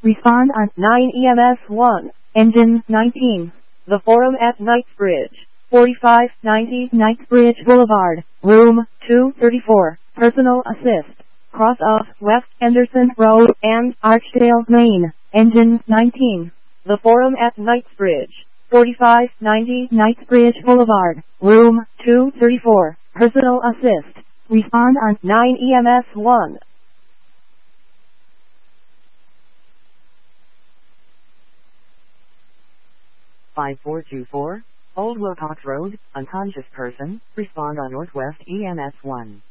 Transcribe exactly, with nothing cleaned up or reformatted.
Respond on nine E M S one. Engine nineteen. The Forum at Knightsbridge. forty-five ninety Knightsbridge Boulevard, Room two thirty-four. Personal Assist. Cross off West Henderson Road and Archdale, Maine. Engine nineteen. The Forum at Knightsbridge. forty-five ninety Knightsbridge Boulevard, Room two thirty-four. Personal Assist. Respond on nine E M S one. five four two four, Old Wilcox Road, unconscious person, respond on Northwest E M S one.